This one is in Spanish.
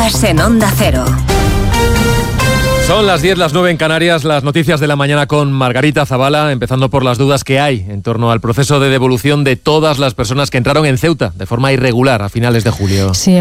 Noticias en Onda Cero. Son las 10, las 9 en Canarias, las noticias de la mañana con Margarita Zavala, empezando por las dudas que hay en torno al proceso de devolución de todas las personas que entraron en Ceuta de forma irregular a finales de julio. Sí,